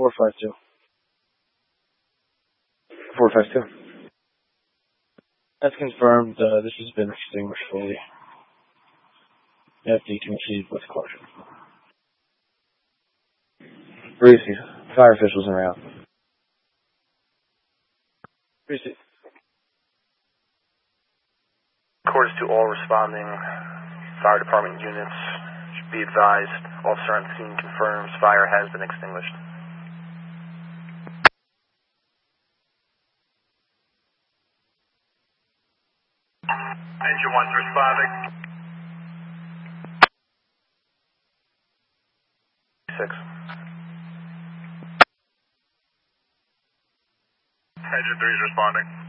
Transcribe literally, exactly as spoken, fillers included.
four five two. four five two. That's confirmed. Uh, this has been extinguished fully. F D to proceed with caution. Receive. Fire officials en route. Receive. Quarters to all responding fire department units. Should be advised. Officer on scene confirms fire has been extinguished. Engine one's responding. Six. Engine three's responding.